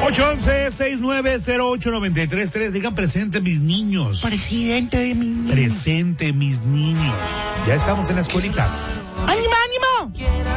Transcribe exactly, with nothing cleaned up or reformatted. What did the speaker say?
ocho once, sesenta y nueve cero ocho noventa y tres tres. Digan presente mis niños. Presidente de mis niños. Presente mis niños. Ya estamos en la escuelita.